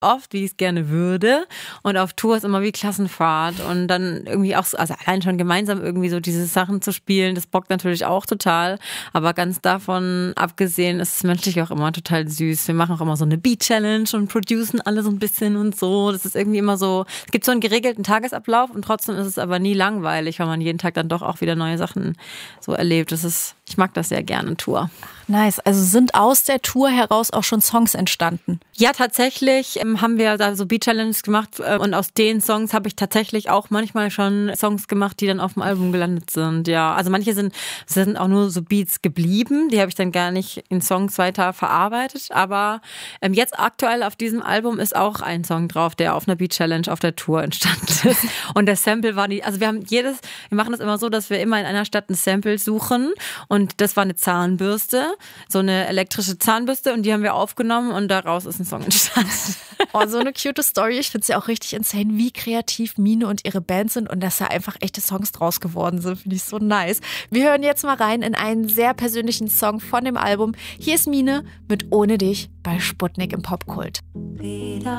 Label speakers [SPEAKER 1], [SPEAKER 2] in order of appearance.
[SPEAKER 1] oft, wie ich es gerne würde. Und auf Tour ist immer wie Klassenfahrt. Und dann irgendwie auch so, also allein schon gemeinsam irgendwie so diese Sachen zu spielen, das bockt natürlich auch total. Aber ganz davon abgesehen ist es menschlich auch immer total süß. Wir machen auch immer so eine Beat-Challenge und producen alle so ein bisschen und so. Das ist irgendwie immer so, es gibt so einen geregelten Tagesablauf und trotzdem ist es aber nie langweilig, weil man jeden Tag dann doch auch wieder neue Sachen so erlebt. Ich mag das sehr gerne, Tour.
[SPEAKER 2] Nice. Also sind aus der Tour heraus auch schon Songs entstanden?
[SPEAKER 1] Ja, tatsächlich haben wir da so Beat-Challenges gemacht und aus den Songs habe ich tatsächlich auch manchmal schon Songs gemacht, die dann auf dem Album gelandet sind. Ja, also manche sind auch nur so Beats geblieben, die habe ich dann gar nicht in Songs weiter verarbeitet, aber jetzt aktuell auf diesem Album ist auch ein Song drauf, der auf einer Beat-Challenge auf der Tour entstanden ist. Und der Sample war also wir machen das immer so, dass wir immer in einer Stadt ein Sample suchen und das war eine Zahnbürste, so eine elektrische Zahnbürste und die haben wir aufgenommen und daraus ist ein Song entstanden.
[SPEAKER 2] Oh, so eine cute Story. Ich finde es ja auch richtig insane, wie kreativ Mine und ihre Band sind und dass da einfach echte Songs draus geworden sind. Finde ich so nice. Wir hören jetzt mal rein in einen sehr persönlichen Song von dem Album. Hier ist Mine mit Ohne dich bei Sputnik im Popkult.
[SPEAKER 3] Wieder